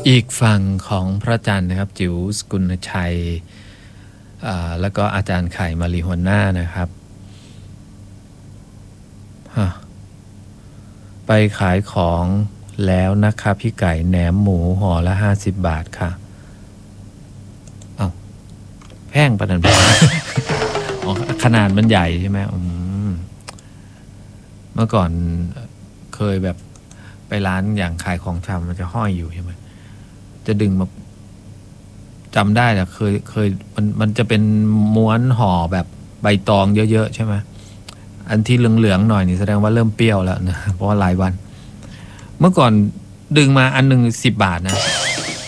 อีกฝั่งของพระอาจารย์นะครับจิ๋วสกุลชัยแล้วก็อาจารย์ไข่มารีฮวน่านะครับไปขายของแล้วนะคะพี่ไก่แหนมหมูห่อละ50 บาทค่ะแพงประดัน ขนาดมันใหญ่ใช่ไหมเมื่อก่อนเคยแบบไปร้านอย่างขายของชำมันจะห้อยอยู่ใช่ไหมจะดึงมาจำได้แต่เคยมันจะเป็นม้วนห่อแบบใบตองเยอะๆใช่ไหมอันที่เหลืองๆหน่อยนี่แสดงว่าเริ่มเปรี้ยวแล้วนะเพราะว่าหลายวันเมื่อก่อนดึงมาอันหนึ่ง10 บาทนะ